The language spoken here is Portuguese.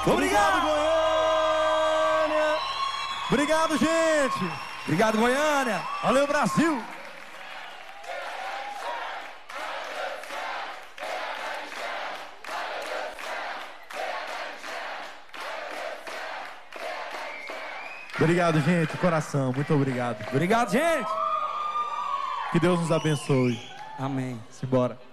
Obrigado, Goiânia. Obrigado, gente. Obrigado, Goiânia. Valeu, Brasil. Obrigado, gente, coração, muito obrigado. Obrigado, gente. Que Deus nos abençoe. Amém. Simbora.